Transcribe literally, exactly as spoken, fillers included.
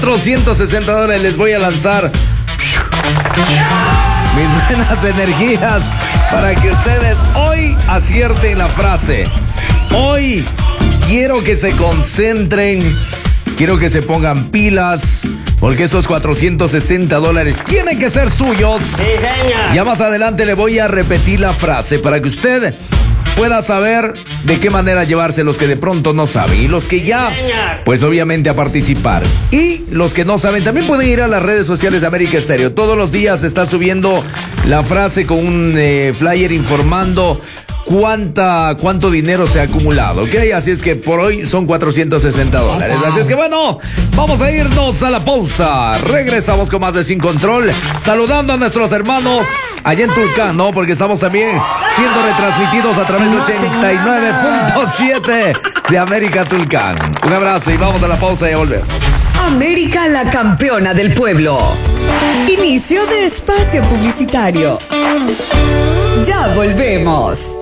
cuatrocientos sesenta dólares les voy a lanzar mis buenas energías para que ustedes hoy acierten la frase. Hoy quiero que se concentren, quiero que se pongan pilas, porque esos cuatrocientos sesenta dólares tienen que ser suyos. Sí, señor. Ya más adelante le voy a repetir la frase para que usted pueda saber de qué manera llevarse los que de pronto no saben y los que ya, pues obviamente a participar. Y los que no saben también pueden ir a las redes sociales de América Estéreo. Todos los días se está subiendo la frase con un eh, flyer informando cuánta, cuánto dinero se ha acumulado, ¿ok? Así es que por hoy son cuatrocientos sesenta dólares. Así es que bueno, vamos a irnos a la pausa. Regresamos con más de Sin Control, saludando a nuestros hermanos allá en Tulcán, ¿no? Porque estamos también siendo retransmitidos a través de ochenta y nueve punto siete de América Tulcán. Un abrazo y vamos a la pausa y a volver. América, la campeona del pueblo. Inicio de espacio publicitario. Ya volvemos.